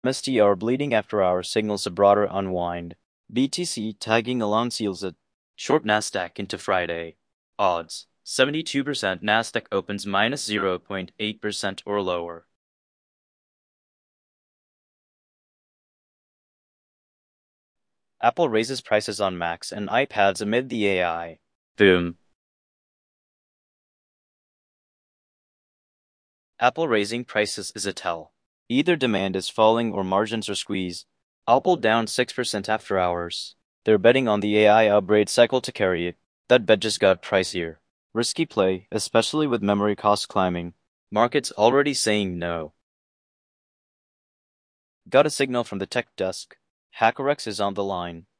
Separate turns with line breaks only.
MSTR bleeding after hours signals a broader unwind. BTC tagging along seals it. Short Nasdaq into Friday. Odds 72% Nasdaq opens minus 0.8% or lower. Apple raises prices on Macs and iPads amid the AI boom. Apple raising prices is a tell. Either demand is falling or margins are squeezed. Apple down 6% after hours. They're betting on the AI upgrade cycle to carry it. That bet just got pricier. Risky play, especially with memory costs climbing. Market's already saying no. Got a signal from the tech desk. HackerX is on the line.